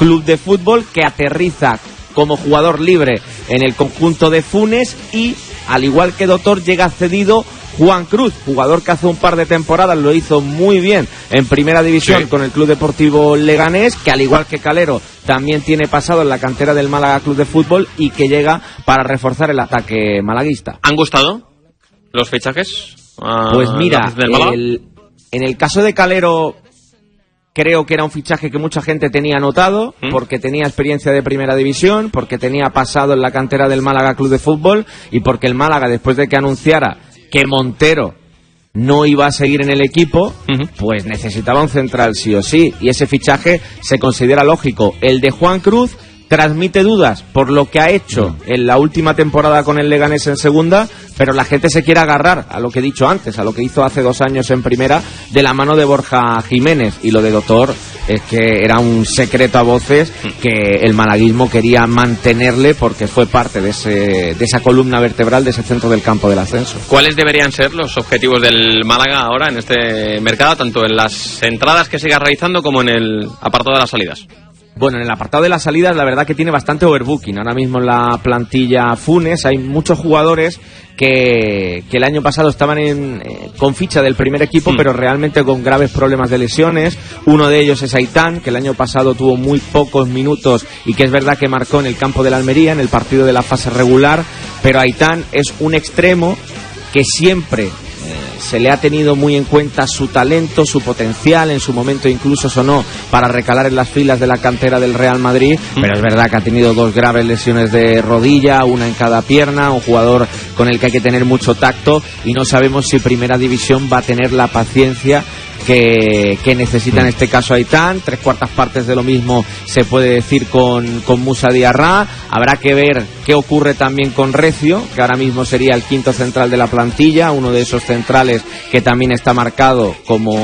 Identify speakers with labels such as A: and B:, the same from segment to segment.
A: Club de Fútbol, que aterriza como jugador libre en el conjunto de Funes, y al igual que Doctor llega cedido Juan Cruz, jugador que hace un par de temporadas lo hizo muy bien en primera división con el Club Deportivo Leganés, que al igual que Calero también tiene pasado en la cantera del Málaga Club de Fútbol y que llega para reforzar el ataque malaguista.
B: ¿Han gustado los fichajes?
A: Pues mira, en el caso de Calero creo que era un fichaje que mucha gente tenía anotado, porque tenía experiencia de primera división, porque tenía pasado en la cantera del Málaga Club de Fútbol y porque el Málaga, después de que anunciara que Montero no iba a seguir en el equipo, pues necesitaba un central sí o sí, y ese fichaje se considera lógico. El de Juan Cruz transmite dudas por lo que ha hecho en la última temporada con el Leganés en segunda, pero la gente se quiere agarrar a lo que he dicho antes, a lo que hizo hace 2 años en primera de la mano de Borja Jiménez, y lo de Doctor es que era un secreto a voces que el malaguismo quería mantenerle porque fue parte de esa columna vertebral de ese centro del campo del ascenso.
B: ¿Cuáles deberían ser los objetivos del Málaga ahora en este mercado, tanto en las entradas que siga realizando como en el apartado de las salidas?
A: Bueno, en el apartado de las salidas la verdad que tiene bastante overbooking. Ahora mismo en la plantilla Funes hay muchos jugadores que el año pasado estaban con ficha del primer equipo, pero realmente con graves problemas de lesiones. Uno de ellos es Aitán, que el año pasado tuvo muy pocos minutos y que es verdad que marcó en el campo de la Almería, en el partido de la fase regular, pero Aitán es un extremo que siempre se le ha tenido muy en cuenta su talento, su potencial, en su momento incluso sonó para recalar en las filas de la cantera del Real Madrid, pero es verdad que ha tenido 2 graves lesiones de rodilla, una en cada pierna, un jugador con el que hay que tener mucho tacto, y no sabemos si Primera División va a tener la paciencia que necesita en este caso Aitán. 3/4 partes de lo mismo se puede decir con Musa Diarra. Habrá que ver qué ocurre también con Recio, que ahora mismo sería el quinto central de la plantilla, uno de esos centrales que también está marcado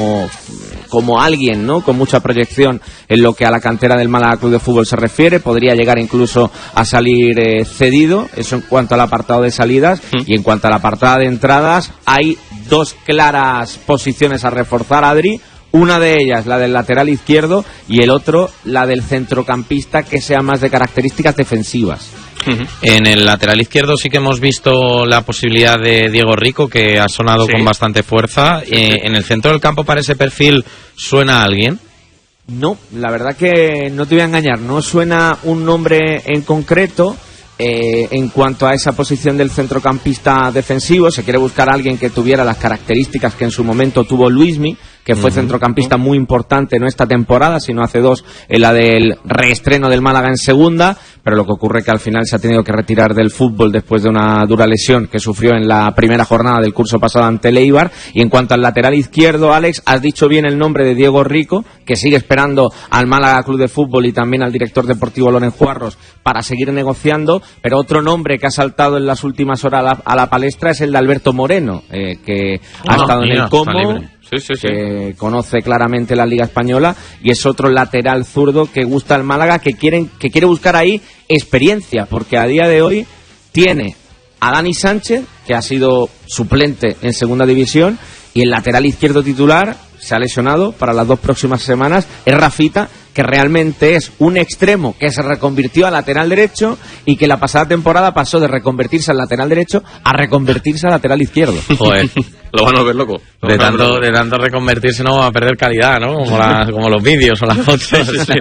A: como alguien, ¿no?, con mucha proyección en lo que a la cantera del Málaga Club de Fútbol se refiere. Podría llegar incluso a salir cedido. Eso en cuanto al apartado de salidas. Y en cuanto al apartado de entradas, hay 2 claras posiciones a reforzar, Adri. Una de ellas, la del lateral izquierdo, y el otro, la del centrocampista, que sea más de características defensivas.
C: En el lateral izquierdo sí que hemos visto la posibilidad de Diego Rico, que ha sonado con bastante fuerza. En el centro del campo, para ese perfil, ¿suena a alguien?
A: No, la verdad que no te voy a engañar, no suena un nombre en concreto. En cuanto a esa posición del centrocampista defensivo, se quiere buscar a alguien que tuviera las características que en su momento tuvo Luismi, que fue centrocampista muy importante no esta temporada, sino hace 2 en la del reestreno del Málaga en segunda, pero lo que ocurre es que al final se ha tenido que retirar del fútbol después de una dura lesión que sufrió en la primera jornada del curso pasado ante el Eibar. Y en cuanto al lateral izquierdo, Alex, has dicho bien el nombre de Diego Rico, que sigue esperando al Málaga Club de Fútbol y también al director deportivo Loren Juarros para seguir negociando, pero otro nombre que ha saltado en las últimas horas a la palestra es el de Alberto Moreno, que ha estado en el Como, que conoce claramente la Liga Española, y es otro lateral zurdo que gusta al Málaga, que quiere buscar ahí experiencia, porque a día de hoy tiene a Dani Sánchez, que ha sido suplente en segunda división, y el lateral izquierdo titular se ha lesionado para las 2 próximas semanas, es Rafita, que realmente es un extremo que se reconvirtió a lateral derecho y que la pasada temporada pasó de reconvertirse al lateral derecho a reconvertirse al lateral izquierdo.
C: Joder,
B: lo van a ver loco.
C: De tanto reconvertirse no va a perder calidad, ¿no? Como los vídeos o las fotos.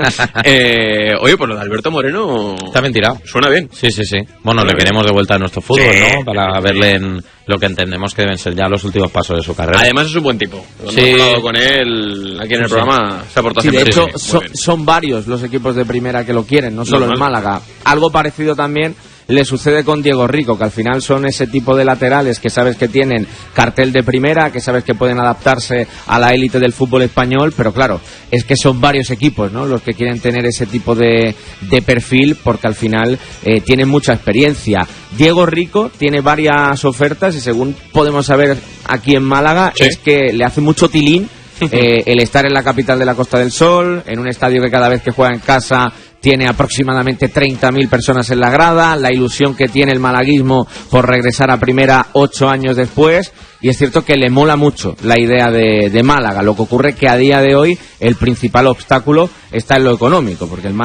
B: Oye, pues lo de Alberto Moreno
C: está bien tirado.
B: Suena bien.
C: Sí. Bueno, le queremos de vuelta a nuestro fútbol, ¿no? Para verle en lo que entendemos que deben ser ya los últimos pasos de su carrera.
B: Además es un buen tipo. Cuando hemos hablado con él aquí en el programa, se ha portado
A: siempre
B: bien.
A: De hecho, son varios los equipos de primera que lo quieren, no solo el Málaga. Algo parecido también le sucede con Diego Rico, que al final son ese tipo de laterales que sabes que tienen cartel de primera, que sabes que pueden adaptarse a la élite del fútbol español, pero claro, es que son varios equipos, ¿no?, los que quieren tener ese tipo de perfil, porque al final tienen mucha experiencia. Diego Rico tiene varias ofertas y según podemos saber aquí en Málaga, es que le hace mucho tilín el estar en la capital de la Costa del Sol, en un estadio que cada vez que juega en casa tiene aproximadamente 30.000 personas en la grada, la ilusión que tiene el malaguismo por regresar a primera 8 años después, y es cierto que le mola mucho la idea de Málaga. Lo que ocurre es que a día de hoy el principal obstáculo está en lo económico, porque el Málaga